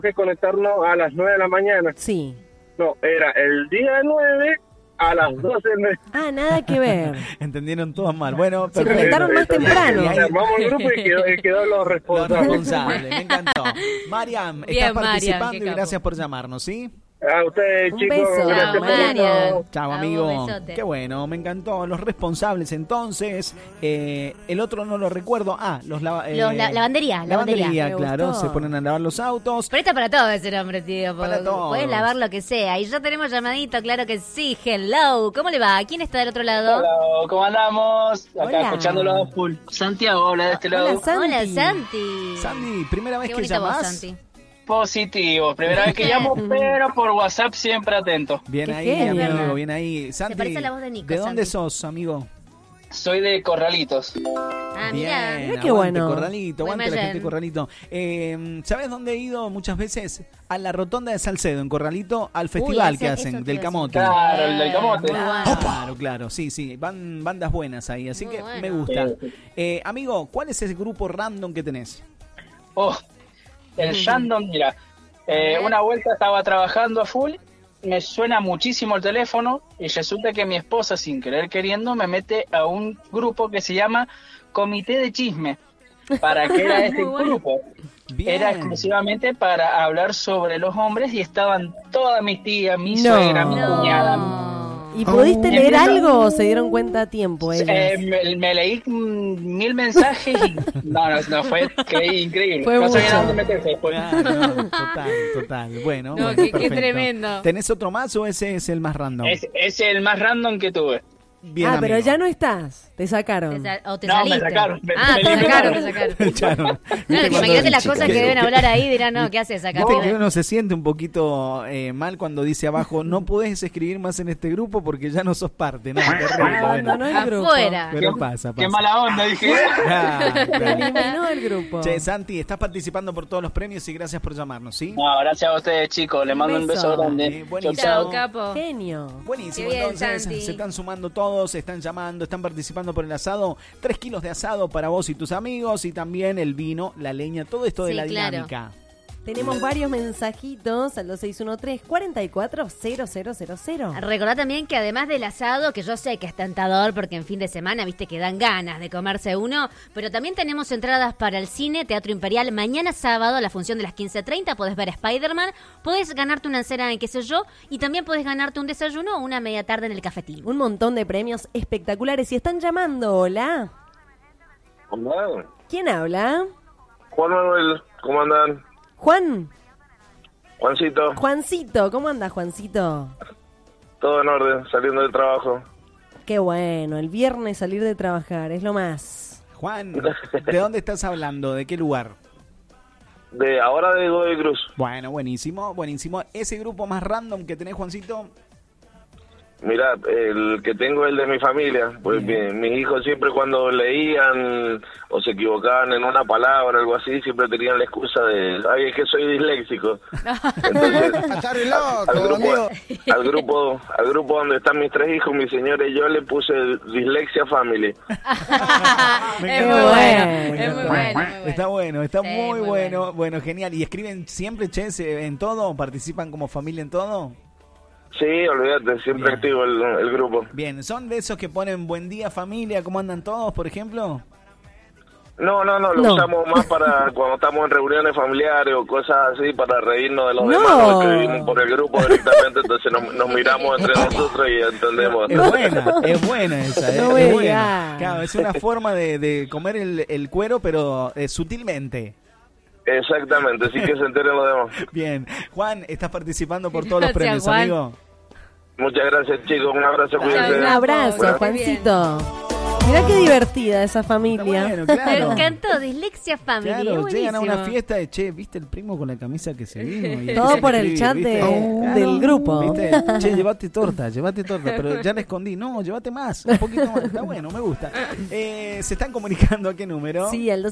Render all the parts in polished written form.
que conectarnos a las 9 de la mañana. Sí. No, era el día 9 a las 12 del mes. Ah, nada que ver. Entendieron todos mal. Bueno, Se perfecto. conectaron más temprano. Armamos el grupo y quedó los Los responsables. responsables, me encantó. Mariam, Bien, estás participando Mariam, qué y capo. gracias por llamarnos, ¿sí? A ustedes, Un chicos. beso. Gracias Chao, por Marian. todo. Chao, Chao, amigo. besote. Qué bueno, me encantó. Los responsables, entonces. El otro no lo recuerdo. Lavandería. Lavandería, Me claro. gustó. Se ponen a lavar los autos. Presta para todo ese nombre, tío. Para todos. Puedes lavar lo que sea. Y ya tenemos llamadito, claro que sí. Hello. ¿Cómo le va? ¿Quién está del otro lado? Hola, ¿cómo andamos? Acá Hola. escuchándolo a full. Santiago habla de este lado. Hola, Santi. Hola, Santi. Sandy, primera vez Qué que bonita voz, llamás. Santi. Positivo. Primera vez que llamo, pero por WhatsApp siempre atento. Bien Qué ahí, genio. amigo, bien ahí. Santi, parece a la voz de Nico, ¿de dónde Santi. sos, amigo? Soy de Corralitos. Ah, Bien, mira. Mira qué aguante, bueno. Corralito, Muy aguante la Mayen. gente de Corralito. ¿Sabes dónde he ido muchas veces? A la rotonda de Salcedo, en Corralito, al festival que eso hacen, te del iba a camote. decir. Claro, el del camote. Muy bueno. Claro, claro, sí, van bandas buenas ahí, así Muy que bueno. me gusta. Sí. Amigo, ¿cuál es ese grupo random que tenés? Oh, el Shandon, mira. Una vuelta estaba trabajando a full, me suena muchísimo el teléfono y resulta que mi esposa, sin querer queriendo, me mete a un grupo que se llama Comité de Chisme. ¿Para qué era este Muy bueno. grupo? Bien. Era exclusivamente para hablar sobre los hombres y estaban todas mis tías, mi No. suegra, mi cuñada. No. ¿Y pudiste Oh. leer algo o se dieron cuenta a tiempo ellas? Me leí 1000 mensajes y no fue increíble. Fue no sabía mucho. dónde meterse después. Claro, no, total. Bueno, No, bueno, qué perfecto. tremendo. ¿Tenés otro más o ese es el más random? Es el más random que tuve. Bien, Pero amigo. ya no estás. Te sacaron. O te No, me saliste. sacaron, me te sacaron, te sacaron. Echaron. Claro, ¿Viste que cuando- imagínate las cosas que deben hablar ahí, dirán, no, ¿qué haces acá? Viste que pibe? uno se siente un poquito mal cuando dice abajo, no podés escribir más en este grupo porque ya no sos parte, ¿no? Terrible, Abandonó el grupo. Afuera. Pero pasa. Qué mala onda, dije. Claro, Te claro. eliminó el grupo. Che, Santi, estás participando por todos los premios y gracias por llamarnos, ¿sí? No, gracias a ustedes, chicos. Les mando un beso beso. grande. Buenísimo. Chao, capo. Genio. Buenísimo, Qué bien, entonces Santi. se están sumando todos, se están llamando, están participando por el asado. 3 kilos de asado para vos y tus amigos y también el vino, la leña, todo esto de Sí, la claro. dinámica. Tenemos varios mensajitos al 2613-440000. Recordá también que además del asado, que yo sé que es tentador porque en fin de semana, viste que dan ganas de comerse uno, pero también tenemos entradas para el cine, Teatro Imperial, mañana sábado a la función de las 15:30, podés ver a Spider-Man, podés ganarte una cena en qué sé yo, y también podés ganarte un desayuno o una media tarde en el cafetín. Un montón de premios espectaculares y están llamando. Hola. Hola. ¿Quién habla? Juan Manuel, ¿cómo andan? Juancito, Juancito, ¿cómo anda Juancito? todo en orden, saliendo del trabajo. Qué bueno, el viernes salir de trabajar, es lo más. Juan, ¿de dónde estás hablando? ¿De qué lugar? Ahora de Godoy Cruz. Bueno, buenísimo. ¿Ese grupo más random que tenés, Juancito? Mira, el que tengo es el de mi familia, pues mis hijos siempre cuando leían o se equivocaban en una palabra o algo así, siempre tenían la excusa de, ay, es que soy disléxico. Entonces, al grupo donde están mis 3 hijos, mi señora y yo, le puse Dislexia Family. Es muy bueno, es muy bueno. Está bueno, está Sí, muy muy bueno. Bueno, genial. ¿Y escriben siempre, che, en todo? ¿Participan como familia en todo? Sí, olvídate, siempre Bien. activo el grupo. Bien, ¿son de esos que ponen buen día familia, cómo andan todos, por ejemplo? No, lo No. usamos más para cuando estamos en reuniones familiares o cosas así, para reírnos de los No. demás, los que vivimos por el grupo directamente, entonces nos miramos entre nosotros y entendemos. Es buena esa, No es me buena. digas. Claro, es una forma de comer el cuero, pero sutilmente. Exactamente, sí que se enteren los demás. Bien, Juan, estás participando por todos los Gracias, premios, Juan. amigo. Muchas gracias, chicos, un abrazo, cuídense. Un abrazo, Qué Juancito. Mirá qué divertida esa familia. Está bueno, Me claro. encantó, Dislexia Family. Claro, es llegan a una buenísimo. fiesta de, che, ¿viste el primo con la camisa que se vino? Y Todo empiezan por a el escribir, chat ¿viste? del grupo. ¿Viste? Che, llevate torta, pero ya la escondí. No, llévate más, un poquito más. Está bueno, me gusta. ¿Se están comunicando a qué número? Sí, al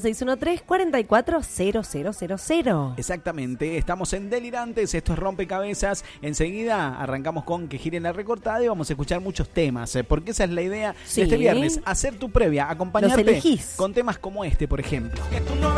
2613-440000. Exactamente, estamos en Delirantes, esto es Rompecabezas. Enseguida arrancamos con Que Gire la Recortada y vamos a escuchar muchos temas, porque esa es la idea Sí. de este viernes, hacer tu previa, acompañarte Los elegís. con temas como este, por ejemplo.